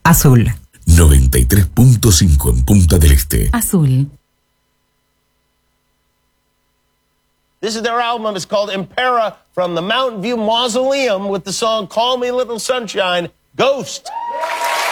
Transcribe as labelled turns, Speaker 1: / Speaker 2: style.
Speaker 1: Azul.
Speaker 2: 93.5 en Punta del Este.
Speaker 1: Azul.
Speaker 3: This is their album. It's called Impera from the Mountain View Mausoleum with the song Call Me Little Sunshine, Ghost.